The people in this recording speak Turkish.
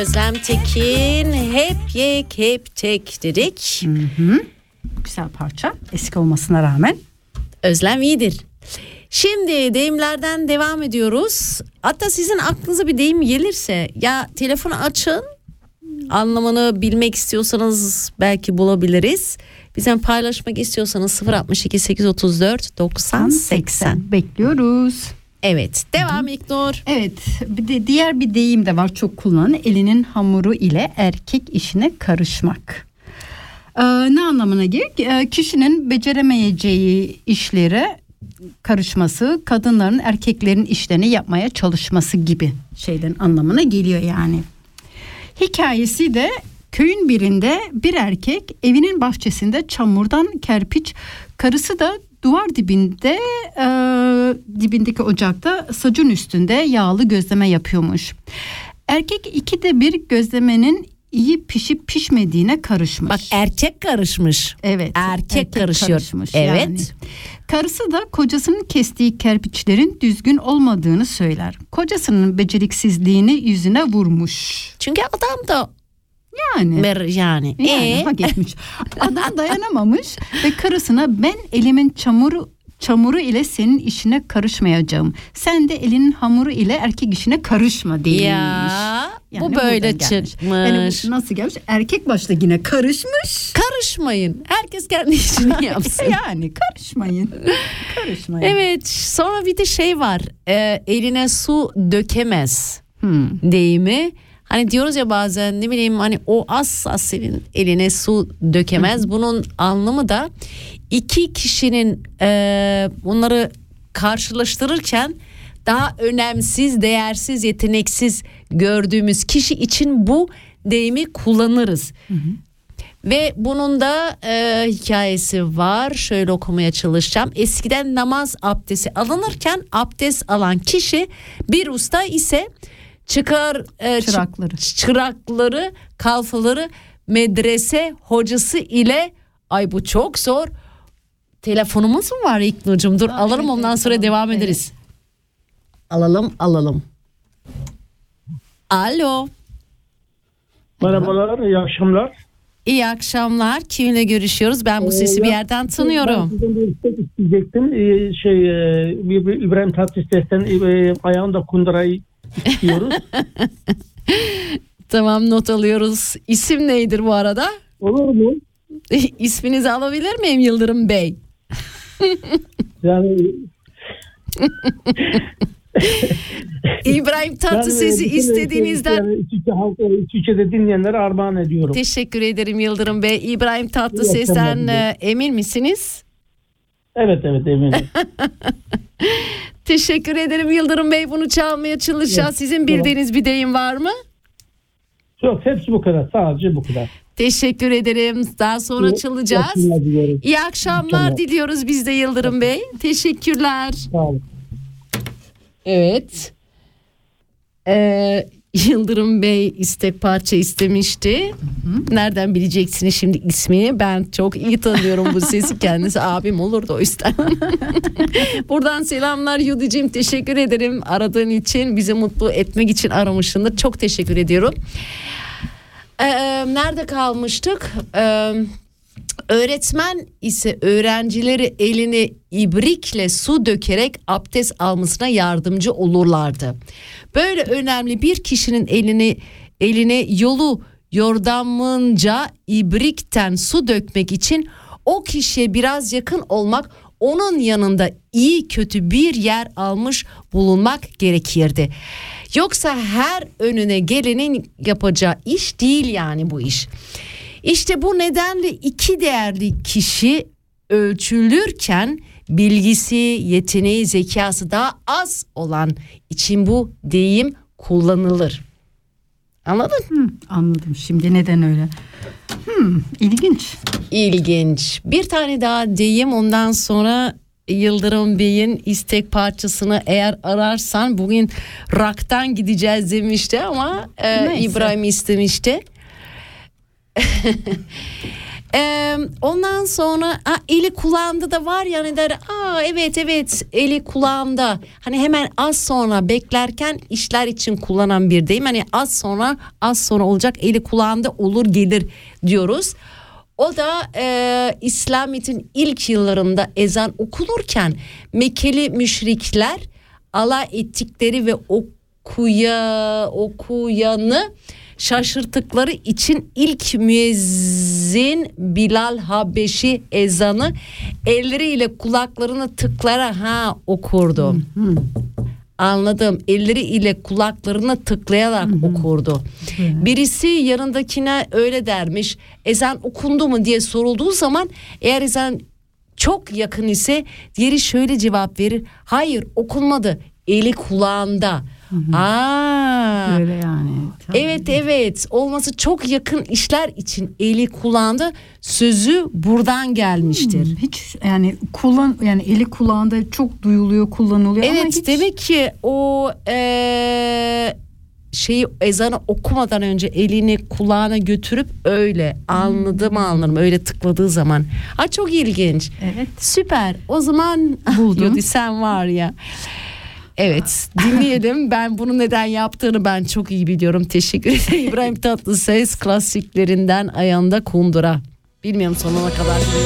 Özlem Tekin, hep yek hep tek dedik. Güzel parça, eski olmasına rağmen. Özlem iyidir. Şimdi deyimlerden devam ediyoruz. Hatta sizin aklınıza bir deyim gelirse ya telefonu açın, anlamını bilmek istiyorsanız belki bulabiliriz. Bizden paylaşmak istiyorsanız 062 834 90 80 bekliyoruz. Evet, devam İknur. Evet, bir de diğer bir deyim de var, çok kullanılan: elinin hamuru ile erkek işine karışmak. Ne anlamına gelir? Kişinin beceremeyeceği işlere karışması, kadınların erkeklerin işlerini yapmaya çalışması gibi şeyden anlamına geliyor yani. Hikayesi de köyün birinde bir erkek evinin bahçesinde çamurdan kerpiç, karısı da duvar dibindeki ocakta sacın üstünde yağlı gözleme yapıyormuş. Erkek ikide bir gözlemenin iyi pişip pişmediğine karışmış. Bak, erkek karışmış. Evet. Erkek karışıyor. Karışmış evet. Yani. Karısı da kocasının kestiği kerpiçlerin düzgün olmadığını söyler. Kocasının beceriksizliğini yüzüne vurmuş. Çünkü adam da yani hak etmiş. Adam dayanamamış ve karısına ben elimin çamuru ile senin işine karışmayacağım. Sen de elinin hamuru ile erkek işine karışma demiş. Ya yani bu böyle çıkmış. Yani bu nasıl gelmiş? Erkek başta yine karışmış. Karışmayın. Herkes kendi işini yapsın. Yani karışmayın. Evet, sonra bir de şey var. Eline su dökemez deyimi. Hani diyoruz ya bazen, ne bileyim, hani o asla senin eline su dökemez. Bunun anlamı da iki kişinin bunları karşılaştırırken daha önemsiz, değersiz, yeteneksiz gördüğümüz kişi için bu deyimi kullanırız. Ve bunun da hikayesi var. Şöyle okumaya çalışacağım. Eskiden namaz abdesti alınırken abdest alan kişi bir usta ise çırakları, kalfaları medrese hocası ile, ay bu çok zor. Telefonumuz mu var İknur'cum? Dur alalım, ondan sonra devam ederiz. Alalım. Alo. Merhabalar, iyi akşamlar. İyi akşamlar. Kiminle görüşüyoruz? Ben bu sesi bir yerden tanıyorum. Ben sizden bir istek isteyecektim. İbrahim Tatlıses'ten ayağında kundurayı istiyoruz. Tamam, not alıyoruz. İsim neydir bu arada? Olur mu? İsminizi alabilir miyim Yıldırım Bey? Yani İbrahim Tatlıses'i istediğinizden Türkiye'de dinleyenlere armağan ediyorum. Teşekkür ederim Yıldırım Bey. İbrahim Tatlıses'ten emin misiniz? Evet eminim. Teşekkür ederim Yıldırım Bey. Bunu çalmaya çalışacağız. Evet, sizin bildiğiniz bir deyim var mı? Yok, hepsi bu kadar. Sadece bu kadar. Teşekkür ederim. Daha sonra çalacağız. İyi akşamlar diliyoruz biz de Yıldırım Bey. Teşekkürler. Sağ olun. Evet. Yıldırım Bey istek parça istemişti. Nereden bileceksiniz şimdi ismini? Ben çok iyi tanıyorum bu sesi. Kendisi abim olurdu o yüzden. Buradan selamlar Yudicim. Teşekkür ederim aradığın için. Bizi mutlu etmek için aramışsın. Çok teşekkür ediyorum. Nerede kalmıştık? Öğretmen ise öğrencileri eline ibrikle su dökerek abdest almasına yardımcı olurlardı. Böyle önemli bir kişinin eline yolu yordamınca ibrikten su dökmek için o kişiye biraz yakın olmak, onun yanında iyi kötü bir yer almış bulunmak gerekirdi. Yoksa her önüne gelenin yapacağı iş değil yani bu iş. İşte bu nedenle iki değerli kişi ölçülürken bilgisi, yeteneği, zekası daha az olan için bu deyim kullanılır. Anladın? Anladım şimdi neden öyle. İlginç. Bir tane daha deyim, ondan sonra Yıldırım Bey'in istek parçasını eğer ararsan, bugün rock'tan gideceğiz demişti ama İbrahim istemişti. Ondan sonra eli kulağında da var ya, hani der evet eli kulağında, hani hemen az sonra beklerken işler için kullanan bir deyim, hani az sonra olacak, eli kulağında olur gelir diyoruz. O da İslamiyet'in ilk yıllarında ezan okunurken Mekkeli müşrikler alay ettikleri ve okuyanı şaşırttıkları için ilk müezzin Bilal Habeşi ezanı elleriyle kulaklarını tıklayarak okurdu. Anladım. Elleriyle kulaklarını tıklayarak okurdu. Birisi yanındakine öyle dermiş. Ezan okundu mu diye sorulduğu zaman, eğer ezan çok yakın ise diğeri şöyle cevap verir: hayır, okunmadı, eli kulağında. Öyle yani. Tabii. Evet, olması çok yakın işler için eli kulağında sözü buradan gelmiştir. Hiç yani yani eli kulağında çok duyuluyor, kullanılıyor ama hiç... Demek ki o ezanı okumadan önce elini kulağına götürüp öyle anladım öyle tıkladığı zaman. Çok ilginç. Evet. Süper. O zaman Yodi sen var ya. Evet, dinleyelim. Ben bunu neden yaptığını ben çok iyi biliyorum. Teşekkür ederim. İbrahim Tatlıses klasiklerinden Ayağında Kundura. Bilmiyorum sonuna kadar.